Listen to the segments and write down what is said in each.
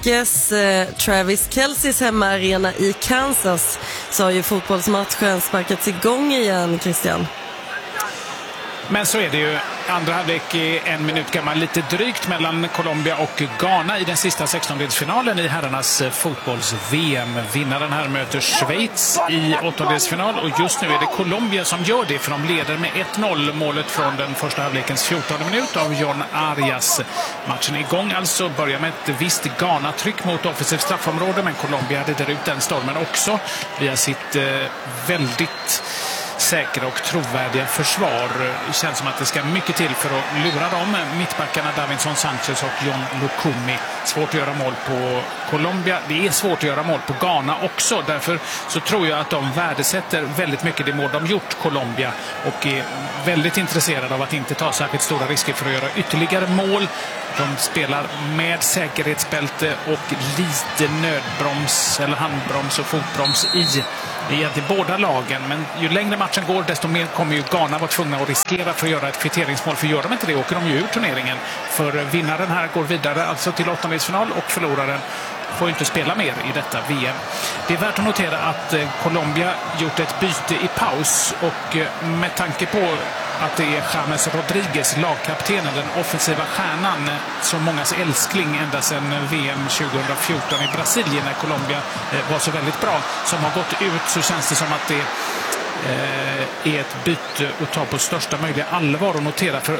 veckes Travis Kelce's hemmaarena i Kansas så har ju fotbollsmatchen sparkats igång igen, Christian. Men så är det ju. Andra halvlek är 1 minut gammal, lite drygt, mellan Colombia och Ghana i den sista 16-delsfinalen i herrarnas fotbolls-VM. Vinnaren här möter Schweiz i 8-delsfinal och just nu är det Colombia som gör det, för de leder med 1-0. Målet från den första halvlekens 14 minut av John Arias. Matchen är igång, alltså börjar med ett visst Ghana-tryck mot offensivt straffområde, men Colombia hade där ut den stormen också via sitt väldigt säkra och trovärdiga försvar. Det känns som att det ska mycket till för att lura dem. Mittbackarna Davinson Sanchez och John Lukumi. Svårt att göra mål på Colombia. Det är svårt att göra mål på Ghana också. Därför så tror jag att de värdesätter väldigt mycket det mål de gjort, Colombia, och är väldigt intresserade av att inte ta särskilt stora risker för att göra ytterligare mål. De spelar med säkerhetsbälte och lite nödbroms eller handbroms och fotbroms i egentligen båda lagen. Men ju längre matchen går, desto mer kommer ju Ghana vara tvungna att riskera för att göra ett kvitteringsmål. För gör de inte det åker de ju ur turneringen. För vinnaren här går vidare alltså till 8-delsfinal och förloraren får inte spela mer i detta VM. Det är värt att notera att Colombia gjort ett byte i paus, och med tanke på att det är James Rodriguez, lagkaptenen, den offensiva stjärnan, som mångas älskling ända sedan VM 2014 i Brasilien när Colombia var så väldigt bra, som har gått ut, så känns det som att det är ett byte att ta på största möjliga allvar och notera. För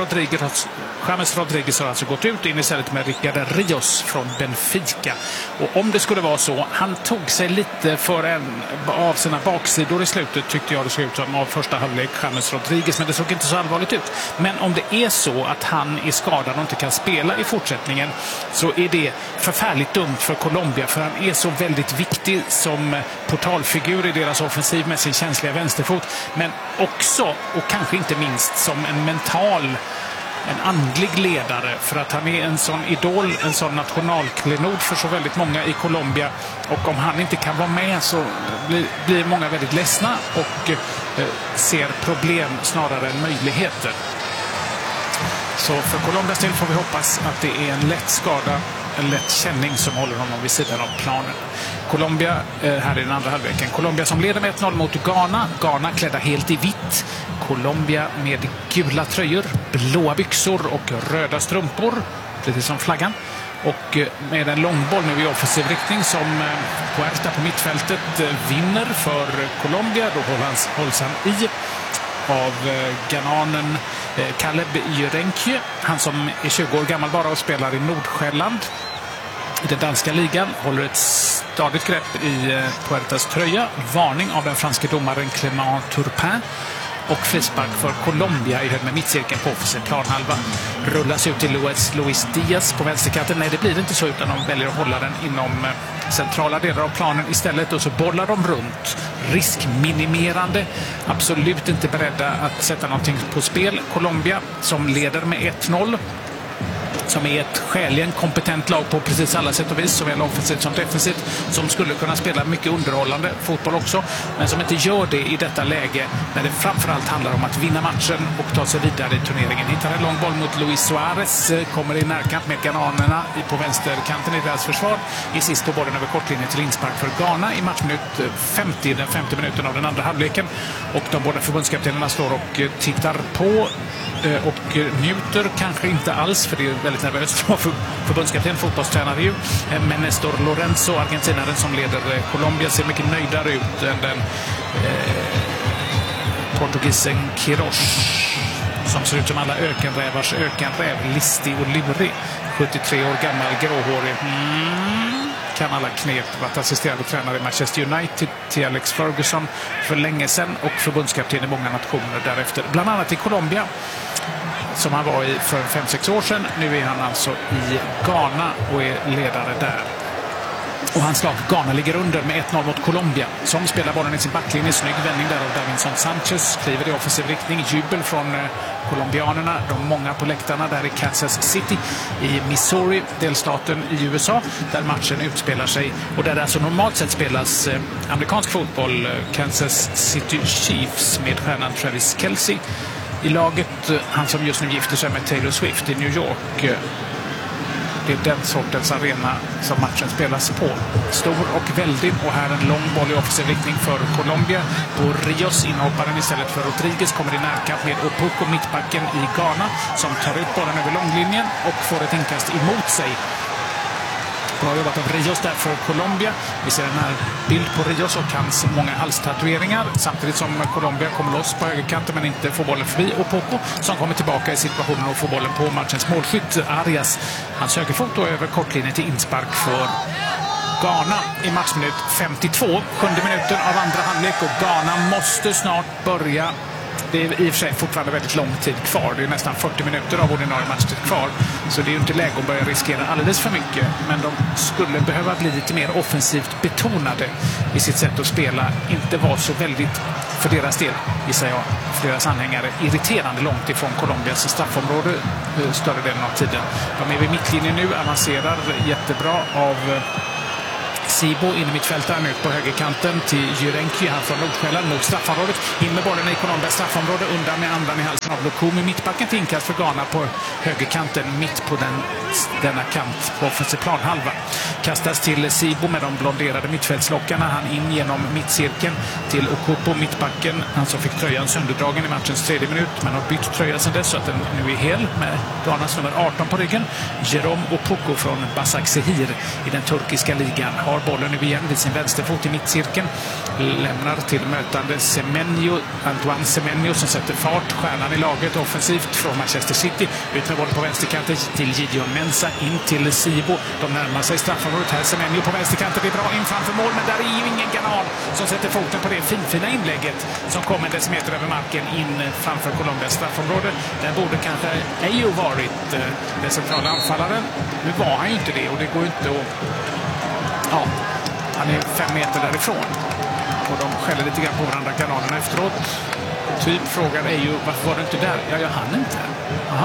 James Rodriguez har alltså gått ut in istället med Ricardo Rios från Benfica. Och om det skulle vara så, han tog sig lite för en av sina baksidor i slutet, tyckte jag det såg ut som, av första halvlek, James Rodriguez, men det såg inte så allvarligt ut. Men om det är så att han är skadad och inte kan spela i fortsättningen, så är det förfärligt dumt för Colombia, för han är så väldigt viktig som portalfigur i deras offensiv med sin känsliga vänsterfot, men också, och kanske inte minst, som en andlig ledare, för att han är en sån idol, en sån nationalklenod för så väldigt många i Colombia, och om han inte kan vara med så blir många väldigt ledsna och ser problem snarare än möjligheter. Så för Colombias del får vi hoppas att det är en lätt skada, en lätt känning som håller honom vid sidan av planen. Colombia här i den andra halvleken. Colombia som leder med 1-0 mot Ghana. Ghana klädda helt i vitt. Colombia med gula tröjor, blåa byxor och röda strumpor, precis som flaggan. Och med en långboll nu i offensiv riktning som Puerta på mittfältet vinner för Colombia. Då hålls han i av ghananen Caleb Jurenkje, han som är 20 år gammal bara och spelar i Nordsjälland i den danska ligan, håller ett stadigt grepp i Puertas tröja. Varning av den franske domaren Clément Turpin, och frispark för Colombia i hög med mittcirkeln på offensiv planhalva. Rullas ut till Luis Diaz på vänsterkanten. Nej, det blir inte så, utan de väljer att hålla den inom centrala delar av planen istället, och så bollar de runt. Riskminimerande, absolut inte beredda att sätta någonting på spel. Colombia som leder med 1-0, som är ett skäligen kompetent lag på precis alla sätt och vis, såväl offensivt som defensivt, som skulle kunna spela mycket underhållande fotboll också, men som inte gör det i detta läge när det framförallt handlar om att vinna matchen och ta sig vidare i turneringen. Hittar en lång boll mot Luis Suarez, kommer i närkamp med ghananerna på vänsterkanten i deras försvar. I sist på bollen över kortlinjen till inspark för Ghana i matchminut 50, den 50 minuten av den andra halvleken, och de båda förbundskaptenerna står och tittar på och njuter kanske inte alls, för det är väldigt nervöst för förbundskapten, fotbollstränare ju. Men Néstor Lorenzo, argentinaren som leder Colombia, ser mycket nöjdare ut än den portugisen Queiroz, som ser ut som alla ökenrävars ökenräv, listig och lurig. 73 år gammal, gråhårig. Kan alla knep, varit assisterande tränare i Manchester United till Alex Ferguson för länge sedan, och förbundskapten i många nationer därefter, bland annat i Colombia som han var i för 5-6 år sedan. Nu är han alltså i Ghana och är ledare där. Och hans lag Ghana ligger under med 1-0 mot Colombia, som spelar bollen i sin backlinje. Snygg vändning där av Davinson Sanchez, kliver i offensiv riktning. Jubel från colombianerna, de många på läktarna där i Kansas City i Missouri, delstaten i USA, där matchen utspelar sig och där det alltså normalt sett spelas amerikansk fotboll. Kansas City Chiefs med stjärnan Travis Kelce i laget, han som just nu gifter sig med Taylor Swift i New York. Det är den sortens arena som matchen spelas på. Stor och väldig, och här en lång boll i offensiv riktning för Colombia. På Rios, inhopparen istället för Rodriguez, kommer i närkamp med Opoku, mittbacken i Ghana, som tar ut bollen över långlinjen och får ett inkast emot sig. Bra jobbat av Rios där för Colombia. Vi ser en här bild på Rios och hans många halstatueringar. Samtidigt som Colombia kommer loss på högerkanten men inte får bollen förbi. Och Poco som kommer tillbaka i situationen och får bollen på matchens målskytt Arias. Hans högerfot då över kortlinjen till inspark för Ghana i matchminut 52. 7:e minuten av andra halvlek, och Ghana måste snart börja. Det är i och för sig fortfarande väldigt lång tid kvar. Det är nästan 40 minuter av ordinarie matchtid kvar. Så det är ju inte läge att börja riskera alldeles för mycket. Men de skulle behöva bli lite mer offensivt betonade i sitt sätt att spela. Inte vara så väldigt, för deras del, gissar jag, för deras anhängare, irriterande långt ifrån Colombias straffområde större delen av tiden. De är vid mittlinjen nu, avancerar jättebra av Sibo in i mittfältaren ut på högerkanten till Jurenki här från Nordsjälland mot straffområdet. In med bollen i Colombias straffområde, undan med andan i halsen av Lukumi. Mittbacken till inkast för Ghana på högerkanten, mitt på denna kant på offensiv planhalva. Kastas till Sibo med de blonderade mittfältslockarna. Han in genom mittcirkeln till Okupo, mittbacken. Han som fick tröjan sönderdragen i matchens 3:e minut, men har bytt tröja sedan dess så att den nu är hel med Ghanas nummer 18 på ryggen. Jerome Opoku från Basaksehir i den turkiska ligan har bollen nu igen vid sin vänsterfot i mittcirkeln. Lämnar till mötande Antoine Semenyo som sätter fart. Stjärnan i laget offensivt från Manchester City. Ut med bollen på vänsterkanten till Gideon Mensah, in till Sibo. De närmar sig straffområdet här. Semenyo på vänsterkanten. Det är bra in framför mål, men där är ju ingen Ghanal som sätter foten på det finfina inlägget som kommer en decimeter över marken in framför Colombias straffområde. Där borde kanske Ayew varit den centrala anfallaren. Nu var han ju inte det, och det går inte att... Ja, han är 5 meter därifrån. Och de skäller lite grann på varandra, kanalerna efteråt. Typ frågar Ayew, varför var du inte där? Ja, jag hann inte. Aha.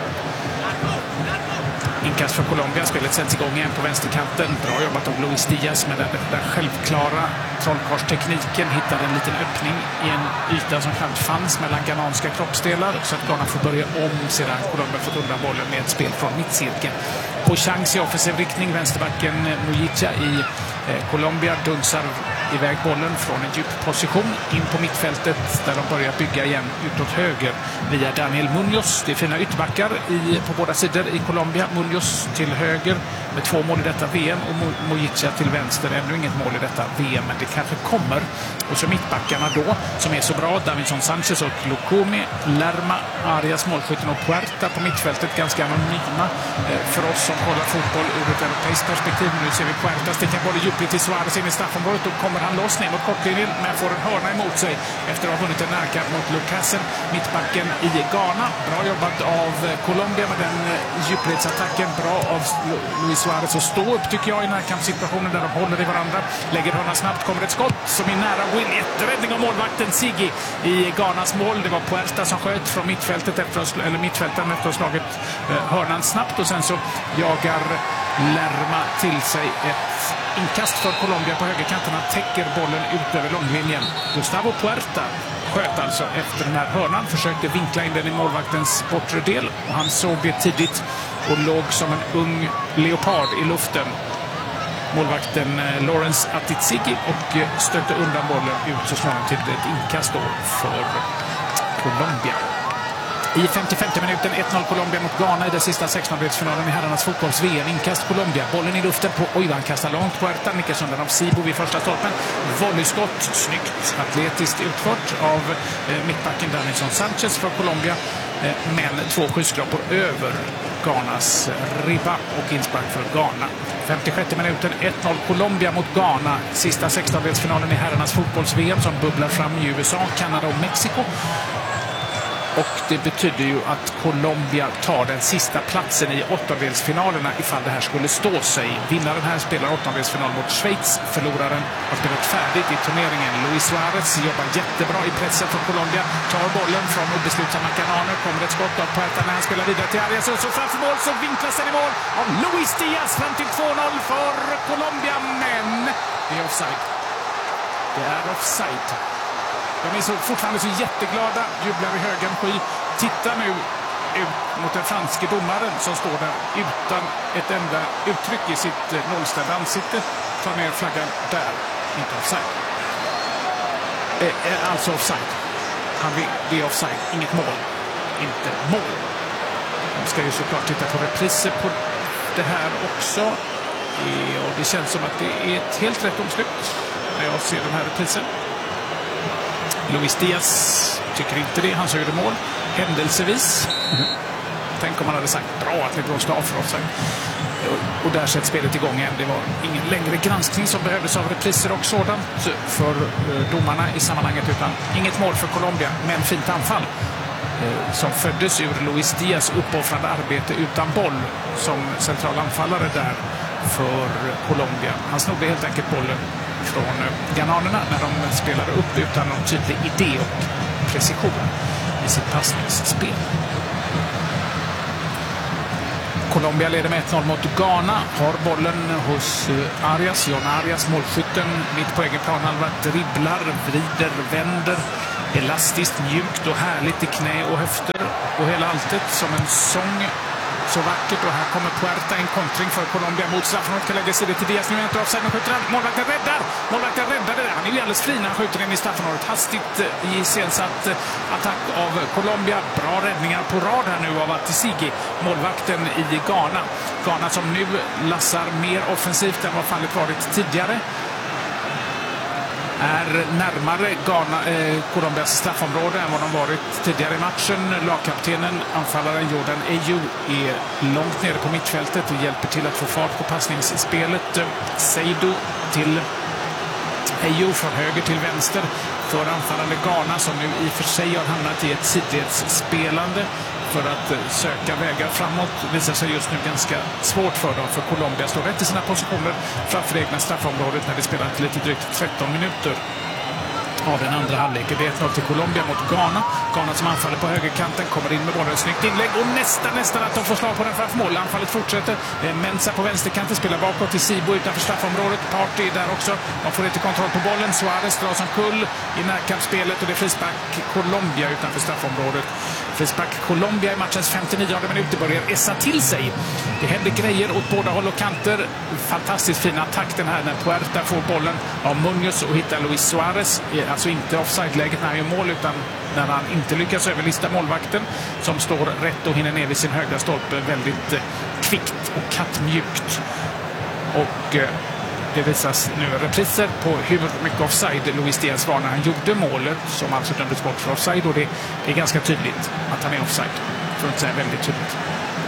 Inkast för Colombia. Spelet sätts igång igen på vänsterkanten. Bra jobbat av Luis Diaz med den självklara trollkarlstekniken. Hittar en liten öppning i en yta som knappt fanns mellan ghananska kroppsdelar. Så att Ghana får börja om sedan Colombia fått undan bollen med ett spel från mittcirkeln. På chans i offensiv riktning. Vänsterbacken Mujica i Colombia dunsar iväg bollen från en djup position in på mittfältet där de börjar bygga igen utåt höger via Daniel Munoz. Det är fina ytterbackar på båda sidor i Colombia. Munoz till höger med 2 mål i detta VM och Mujica till vänster. Ännu inget mål i detta VM, men det kanske kommer. Och så mittbackarna då som är så bra. Davinson Sanchez och Lukumi, Lerma, Arias, målskytten och Puerta på mittfältet. Ganska anonyma för oss som kollar fotboll ur ett europeiskt perspektiv. Nu ser vi Puerta sticka boll djupligt till Suarez in i straffområdet. Då kommer han loss ner mot kortlinjen men får en hörna emot sig efter att ha vunnit en närkamp mot Lucasen, mittbacken i Ghana. Bra jobbat av Colombia med den djupledsattacken. Bra av Luis Suarez att stå upp tycker jag i närkampssituationen där de håller i varandra. Lägger hörna snabbt, kommer ett skott som är nära win. Räddning av målvakten Sigi i Ghanas mål. Det var Puerta som sköt från mittfältet mittfältaren efter att ha slagit hörnan snabbt, och sen så jagar Lerma till sig ett inkast för Colombia på högerkanterna, täcker bollen ut över långlinjen. Gustavo Puerta sköt alltså efter den här hörnan, försökte vinkla in den i målvaktens bortre del, och han såg det tidigt och låg som en ung leopard i luften. Målvakten Lawrence Atizigi och stötte undan bollen ut så småningom till ett inkast då för Colombia. I 55 minuten 1-0 Colombia mot Ghana i den sista 16-delsfinalen i herrarnas fotbolls-VM. Inkast Colombia. Bollen i luften på han kastar långt. Puerta nickas undan av Sibo vid första stolpen. Volleyskott. Snyggt. Atletiskt utfört av mittbacken Davinson Sanchez för Colombia. Men 2 skyskrapor över Ghanas ribba och inspark för Ghana. 56 minuten 1-0 Colombia mot Ghana. Sista 16-delsfinalen i herrarnas fotbolls-VM som bubblar fram i USA, Kanada och Mexiko. Och det betyder ju att Colombia tar den sista platsen i 8-delsfinalerna ifall det här skulle stå sig. Vinnaren här spelar 8-delsfinal mot Schweiz. Förloraren har spelat färdigt i turneringen. Luis Suarez jobbar jättebra i pressen för Colombia. Tar bollen från obeslutsamma kananer. Kommer ett skott av Puerta när han spelar vidare till Arias. Och så framför mål så vinklas den i mål av Luis Diaz fram till 2-0 för Colombia. Men det är offside. Det är offside. De är fortfarande så jätteglada, jublar i högan sky. Titta nu ut mot den franske domaren som står där utan ett enda uttryck i sitt nollställda ansikte. Tar ner flaggan där. Inte offside. Alltså offside. Det är offside. Inget mål. Inte mål. De ska ju såklart titta på repriser på det här också. Och det känns som att det är ett helt rätt omslut när jag ser den här reprisen. Luis Diaz tycker inte det. Han sökte mål. Händelsevis. Tänk om man hade sagt bra att ni blåste av för offside. Och där sätts spelet igång igen. Det var ingen längre granskning som behövdes av repriser och sådant för domarna i sammanhanget, utan inget mål för Colombia, men fint anfall som föddes ur Luis Diaz uppoffrande arbete utan boll som central anfallare där för Colombia. Han snodde helt enkelt bollen från ghananerna när de spelade upp utan någon tydlig idé och precision i sitt passningsspel. Colombia leder med 1-0 mot Ghana. Har bollen hos Arias. John Arias, målskytten, mitt på egen planhalva. Dribblar, vrider, vänder. Elastiskt, mjukt och härligt i knä och höfter. Och hela alltet som en sång. Så vackert. Och här kommer Puerta, en kontring för Colombia mot straffområdet. Kan lägga sig det till Diaz. Nu är inte offside. Nu skjuter han. Målvakten räddar. Målvakten räddade det. Han är ju alldeles fri när han skjuter in i straffområdet. Hastigt iscensatt attack av Colombia. Bra räddningar på rad här nu av Atisigi, målvakten i Ghana. Ghana som nu lassar mer offensivt än vad fallet varit tidigare. Är närmare Colombias straffområde än vad de varit tidigare i matchen. Lagkaptenen, anfallaren Jordan Ayew, är långt nere på mittfältet och hjälper till att få fart på passningsspelet. Seydou till Ayew från höger till vänster för anfallande Ghana, som nu i och för sig har hamnat i ett sidledsspelande för att söka vägar framåt. Visar sig just nu ganska svårt för dem, för Colombia står rätt i sina positioner framför det egna straffområdet när det spelar lite drygt 13 minuter av den andra halvleken. Det är 1-0 till Colombia mot Ghana. Ghana som anfaller på högerkanten, kommer in med bollen, snyggt inlägg och nästan att de får slag på den framför mål. Anfallet fortsätter. Mensah på vänsterkanten spelar bakåt till Sibo utanför straffområdet. Party där också. De får inte kontroll på bollen. Suarez dras omkull i närkampsspelet och det är frispark Colombia utanför straffområdet. Frispark Colombia i matchens 59 minuter börjar essa till sig. Det händer grejer åt båda håll och kanter. Fantastiskt fin attack den här när Puerta får bollen av Munoz och hittar Luis Suarez. Alltså inte offside-läget när han gör mål, utan när han inte lyckas överlista målvakten som står rätt och hinner ner vid sin högra stolpe väldigt kvickt och kattmjukt. Och det visas nu repriser på hur mycket offside Luis Diaz var när han gjorde målet, som alltså dömdes bort för offside, och det är ganska tydligt att han är offside, för att inte säga väldigt tydligt.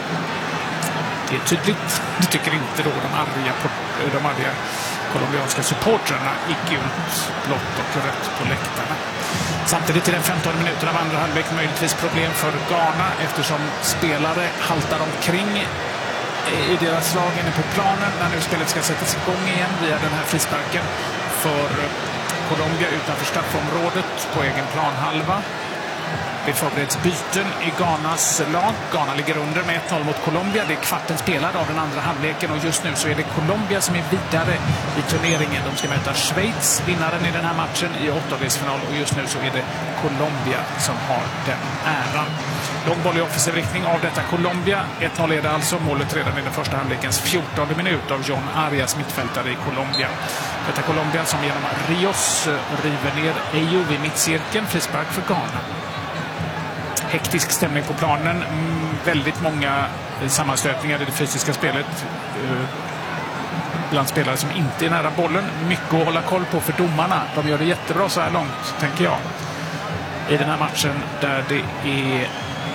Det är tydligt, det tycker inte då de arga colombianska supportrarna i gult, blått och rött på läktarna. Samtidigt i den 15 minuten av andra halvlek möjligtvis problem för Ghana, eftersom spelare haltar omkring i deras lag inne på planen när nu spelet ska sättas igång igen via den här frisparken för Colombia utanför straffområdet på egen planhalva. Det förbereds byten i Ghanas lag. Ghana ligger under med 1-0 mot Colombia. Det är kvarten spelad av den andra halvleken och just nu så är det Colombia som är vidare i turneringen. De ska möta Schweiz, vinnaren i den här matchen, i åttondelsfinal, och just nu så är det Colombia som har den äran. Lång boll i offensiv riktning av detta Colombia. 1-0 är det alltså. Målet redan i den första halvlekens 14:e minut av John Arias, mittfältare i Colombia. Detta Colombia som genom Rios river ner Ayew i mittcirkeln. Frispark för Ghana. Hektisk stämning på planen. Väldigt många sammanstötningar i det fysiska spelet bland spelare som inte är nära bollen. Mycket att hålla koll på för domarna. De gör det jättebra så här långt, tänker jag, i den här matchen där det är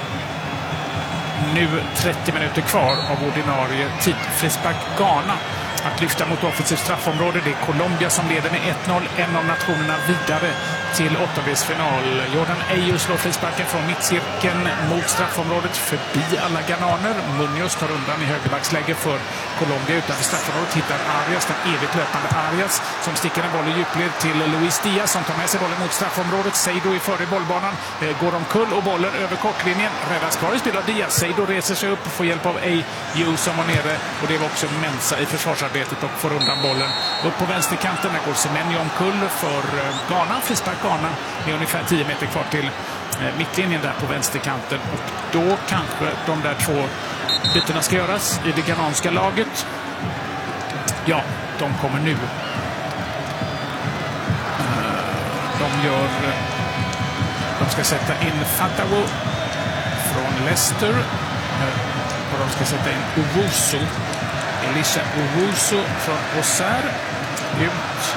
nu 30 minuter kvar av ordinarie tid. Frispark Ghana att lyfta mot offensivt straffområde. Det är Colombia som leder med 1-0. En av nationerna vidare till åttondelsfinal. Jordan Ayew slår frisparken från mittcirkeln mot straffområdet förbi alla ghananer. Munoz tar undan i högerbacksläge för Colombia utanför straffområdet. Hittar Arias, den evigt löpande Arias, som sticker en boll i djupled till Luis Diaz som tar med sig bollen mot straffområdet. Seydou är före bollbanan, går omkull och bollen över kortlinjen. Räddas kvar i spel av Diaz. Seydou reser sig upp och får hjälp av Ayew som var nere, och det var också Mensah i försvarsarbetet och får undan bollen. Upp på vänsterkanten, där går Semenyo omkull för Ghana. Frispark Ghana med ungefär 10 meter kvar till mittlinjen där på vänsterkanten. Och då kanske de där 2 bytena ska göras i det ghananska laget. Ja, de kommer nu. De ska sätta in Fatawu från Leicester. Och de ska sätta in Owusu. Elisha Owusu från Auxerre. Ut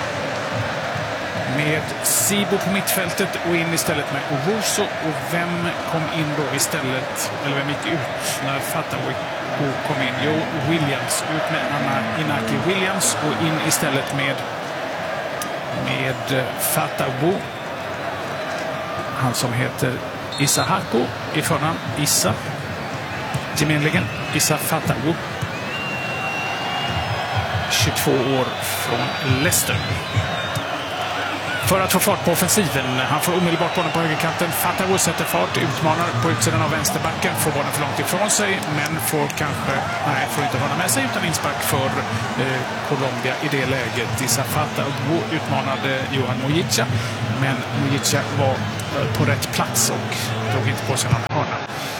med Sibo på mittfältet och in istället med Owusu. Och vem kom in då istället? Eller vem gick ut när Fatawu kom in? Jo, Williams. Ut med Inaki Williams och in istället med Fatawu. Han som heter Issa Haku i förnamn. Issa. Gemenligen Issa Fatawu. 22 år från Leicester. För att få fart på offensiven. Han får omedelbart bollen på högerkanten. Fatawu sätter fart, utmanar på utsidan av vänsterbacken. Får bollen för långt ifrån sig, men får inte hålla med sig utan inspark för Colombia i det läget. Issa Fatawu utmanade Johan Mojica, men Mojica var på rätt plats och drog inte på sig någon hörna.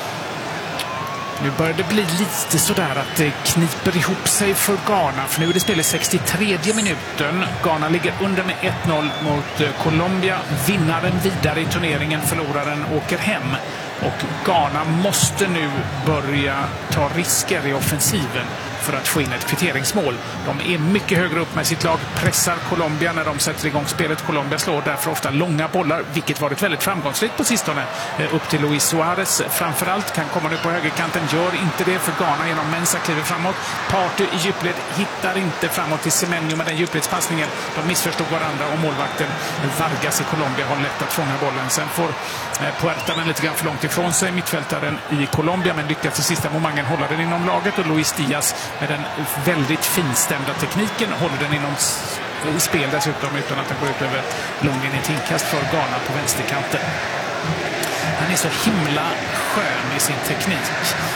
Nu börjar det bli lite sådär att det kniper ihop sig för Ghana. För nu är det spel i 63:e minuten. Ghana ligger under med 1-0 mot Colombia. Vinnaren vidare i turneringen, förloraren åker hem. Och Ghana måste nu börja ta risker i offensiven för att få in ett kvitteringsmål. De är mycket högre upp med sitt lag, pressar Colombia när de sätter igång spelet. Colombia slår därför ofta långa bollar, vilket varit väldigt framgångsrikt på sistone. Upp till Luis Suarez framförallt, kan komma nu på högerkanten, gör inte det för Ghana genom Mensah kliver framåt. Partey i djupled hittar inte framåt till Semenyo med den djupledspassningen. De missförstod varandra och målvakten Vargas i Colombia har lätt att fånga bollen. Sen får Puerta den lite grann för långt ifrån sig, mittfältaren i Colombia, men lyckas i sista momentet hålla den inom laget, och Luis Diaz med den väldigt finstämda tekniken håller den inom i spel dessutom utan att den går ut över lången i inkast för Ghana på vänsterkanten. Han är så himla skön i sin teknik.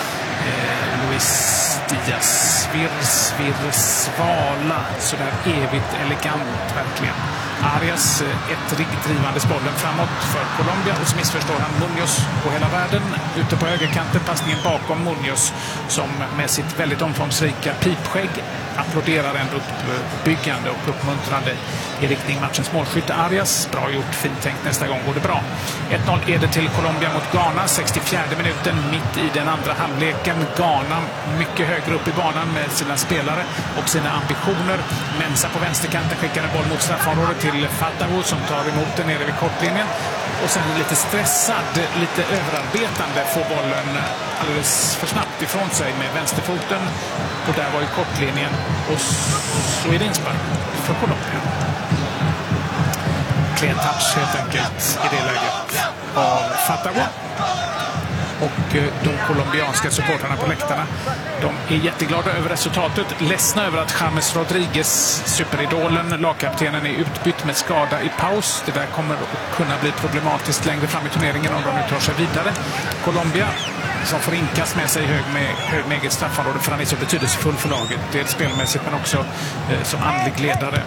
Luis Diaz, svirr, svala, sådär evigt elegant verkligen. Arias ett riktigt drivande bollen framåt för Colombia, och så missförstår han Munoz på hela världen. Ute på högerkanten, passningen bakom Munoz som med sitt väldigt omfångsrika pipskägg applåderar en uppbyggande och uppmuntrande i riktning matchens målskytte Arias. Bra gjort, fint tänkt, nästa gång går det bra. 1-0 är det till Colombia mot Ghana, 64:e minuten, mitt i den andra halvleken. Ghana mycket högre upp i banan med sina spelare och sina ambitioner. Mensah på vänsterkanten skickar en boll mot straffområdet till Fatawu som tar emot den nere vid kortlinjen. Och sen lite stressad, lite överarbetande, får bollen alldeles för snabbt ifrån sig med vänsterfoten. Och där var ju kortlinjen, och så är det inspark för Colombia. Clean touch helt enkelt i det läget av Fatawu. Och de colombianska supportrarna på läktarna, de är jätteglada över resultatet. Ledsna över att James Rodriguez, superidolen, lagkaptenen, är utbytt med skada i paus. Det där kommer att kunna bli problematiskt längre fram i turneringen om de nu tar sig vidare. Colombia som får inkast med sig hög med eget straffområde, för han är så betydelsefull för laget. Dels spelmässigt men också som andlig ledare.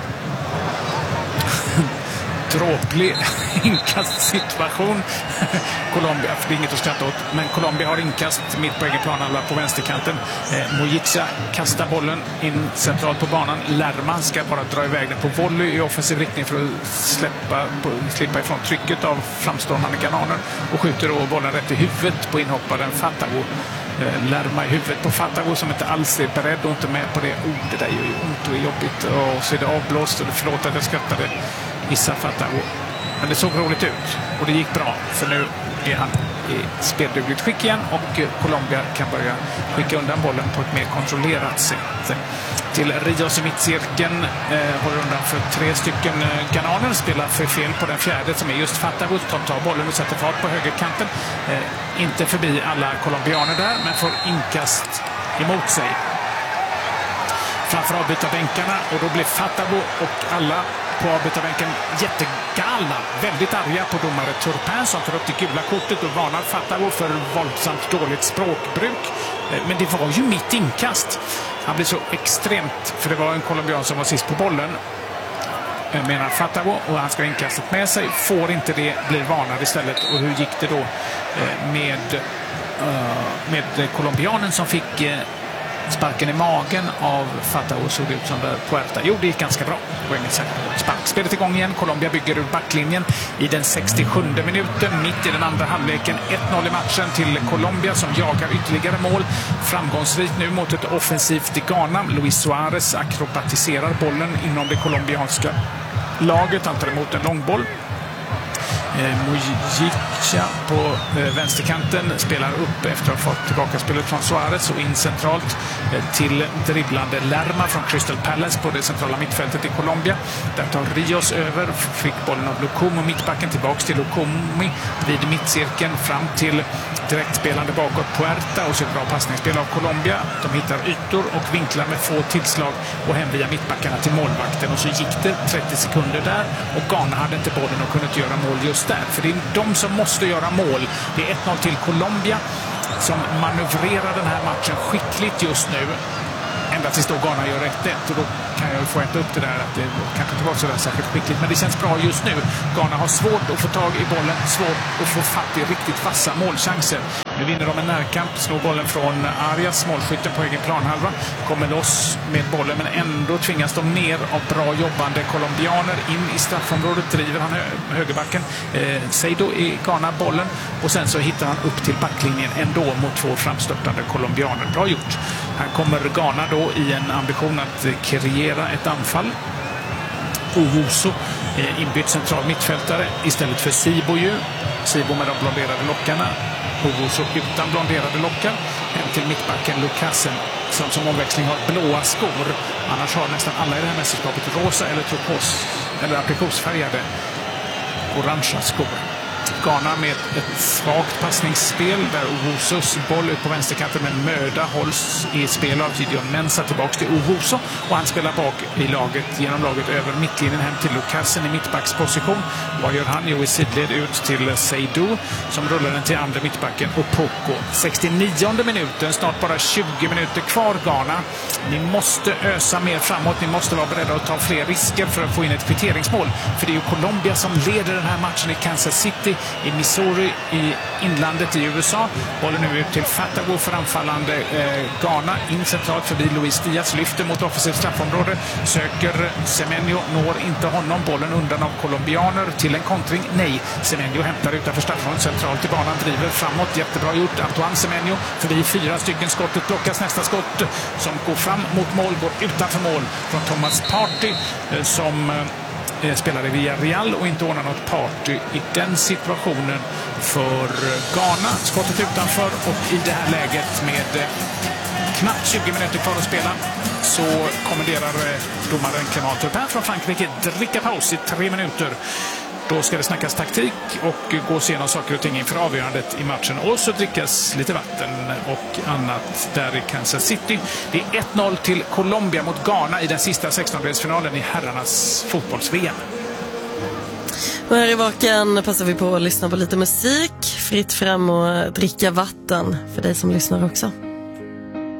Dråplig inkastsituation. Colombia, för det är inget att skratta åt, men Colombia har inkast mitt på egen planhalva på vänsterkanten. Mojica kastar bollen in centralt på banan. Lerma ska bara dra iväg den på volley i offensiv riktning för att slippa ifrån trycket av framstående ghananer, och skjuter då bollen rätt i huvudet på inhopparen Fatawu. Lerma i huvudet på Fatawu som inte alls är beredd och inte med på det. Det där är ju ont och jobbigt, och så är det avblåst, och förlåt att jag skrattade. Issa Fatawu. Men det såg roligt ut och det gick bra, för nu är han i speldugligt skick igen, och Colombia kan börja skicka undan bollen på ett mer kontrollerat sätt. Till Rios i mittcirkeln håller undan för 3 stycken ghananer, spelar för fel på den fjärde som är just Fatawu. Tar bollen och sätter fart på högerkanten. Inte förbi alla colombianer där, men får inkast emot sig framför avbytarbänkarna, och då blir Fatawu och alla på avbytarbänken jättegalna, väldigt arga på domare Turpin som tar upp det gula kortet och varnar Fatawu för våldsamt dåligt språkbruk. Men det var ju mitt inkast. Han blir så extremt, för det var en colombian som var sist på bollen. menar Fatawo, och han ska ha inkastet med sig. Får inte det, blir varnad istället. Och hur gick det då med colombianen som fick sparken i magen av Fatawo, såg det ut som där Puerta. Jo, det gick ganska bra. Det var inget särskilt spark. Spelet igång igen. Colombia bygger ur backlinjen i den 67 minuten. Mitt i den andra halvleken. 1-0 i matchen till Colombia som jagar ytterligare mål. Framgångsrikt nu mot ett offensivt Ghana. Luis Suarez akrobatiserar bollen inom det colombianska laget. Han tar emot en långboll. Mujica på vänsterkanten spelar upp efter att ha fått tillbaka spelet från Suarez och in centralt till dribblande Lerma från Crystal Palace på det centrala mittfältet i Colombia. Där tar Rios över, fick bollen av Lukomo, mittbacken tillbaks till Lukomi vid mittcirkeln fram till direktspelande bakåt Puerta och så ett bra passningsspel av Colombia. De hittar ytor och vinklar med få tillslag och hem via mittbackarna till målvakten, och så gick det 30 sekunder där och Ghana hade inte bollen och kunde inte göra mål just där. För det är de som måste göra mål. Det är 1-0 till Colombia som manövrerar den här matchen skickligt just nu. Ända tills då Ghana gör 1-1, och då kan jag ju få äta upp det där att det kanske inte var så där särskilt skickligt, men det känns bra just nu. Ghana har svårt att få tag i bollen, svårt att få fatt i riktigt vassa målchanser. Nu vinner de en närkamp, slår bollen från Arias, målskytten på egen planhalva, kommer loss med bollen, men ändå tvingas de ner av bra jobbande colombianer in i straffområdet, driver han högerbacken. Seido i Ghana bollen, och sen så hittar han upp till backlinjen ändå mot två framstörtande colombianer. Bra gjort. Här kommer Ghana då i en ambition att kreera ett anfall. Owusu inbytt central mittfältare istället för Sibo ju. Sibo med de blonderade lockarna. Owusu utan blonderade lockar. Hem till mittbacken Lukasen som omväxling har blåa skor. Annars har nästan alla i det här mästerskapet rosa eller turkos eller aprikosfärgade orangea skor. Ghana med ett svagt passningsspel där Owusus boll ut på vänsterkanten med möda hålls i spel av Gideon Mensah tillbaks till Owusu, och han spelar bak i laget genom laget över mittlinjen hem till Lukasen i mittbacksposition. Vad gör han? Jo, i sidled ut till Seidu som rullar den till andra mittbacken och Poco. 69:e minuten, snart bara 20 minuter kvar Ghana. Ni måste ösa mer framåt, ni måste vara beredda att ta fler risker för att få in ett kvitteringsmål, för det är ju Colombia som leder den här matchen i Kansas City i Missouri i inlandet i USA. Bollen nu ut till Fatawo för anfallande Ghana. In centralt förbi Luis Diaz, lyfter mot offensivt straffområde. Söker Semenyo, når inte honom. Bollen undan av colombianer till en kontring. Nej, Semenyo hämtar utanför straffområdet centralt i banan, driver framåt. Jättebra gjort. Antoine Semenyo förbi 4 stycken. Skottet blockas, nästa skott som går fram mot mål, går utanför mål från Thomas Partey som spelade via Real och inte ordnar något party i den situationen för Ghana. Skottet utanför, och i det här läget med knappt 20 minuter kvar att spela så kommenderar domaren Clément Turpin från Frankrike dricka paus i 3 minuter. Då ska det snackas taktik och gås igenom saker och ting inför avgörandet i matchen. Och så drickas lite vatten och annat där i Kansas City. Det är 1-0 till Colombia mot Ghana i den sista 16-delsfinalen i herrarnas fotbolls-VM. Och här i Vaken passar vi på att lyssna på lite musik. Fritt fram och dricka vatten för dig som lyssnar också.